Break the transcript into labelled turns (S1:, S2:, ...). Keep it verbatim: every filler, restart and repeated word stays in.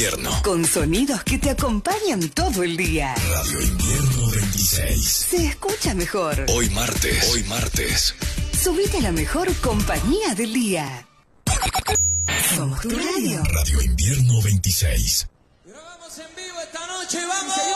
S1: Invierno.
S2: Con sonidos que te acompañan todo el día.
S1: Radio Invierno veintiséis.
S2: Se escucha mejor.
S1: Hoy martes. Hoy martes.
S2: Subite a la mejor compañía del día. Somos tu radio.
S1: Radio Invierno veintiséis.
S3: Grabamos en vivo esta noche, ¡vamos!